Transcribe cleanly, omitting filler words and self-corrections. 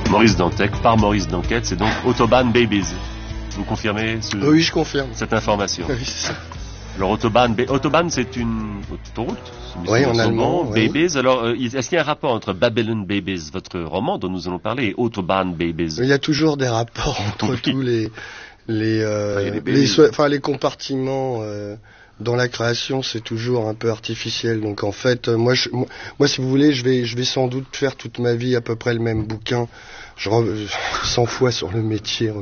Maurice Dantec, par Maurice Dantec, c'est donc Autobahn Babies. Vous confirmez Oui, je confirme. Cette information. Oui, c'est ça. Alors Autobahn, c'est une autoroute. Oui, en allemand. Babies. Alors, est-ce qu'il y a un rapport entre Babylon Babies, votre roman dont nous allons parler, et Autobahn Babies? Il y a toujours des rapports entre tous les compartiments dans la création, c'est toujours un peu artificiel. Donc en fait, moi, si vous voulez, je vais sans doute faire toute ma vie à peu près le même bouquin. 100 fois sur le métier.